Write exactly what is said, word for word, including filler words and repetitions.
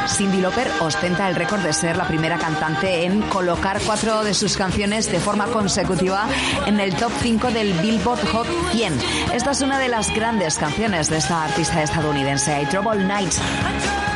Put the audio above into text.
Cyndi Lauper ostenta el récord de ser la primera cantante en colocar cuatro de sus canciones de forma consecutiva en el top cinco del Billboard Hot cien. Esta es una de las grandes canciones de esta artista estadounidense, I Trouble Night.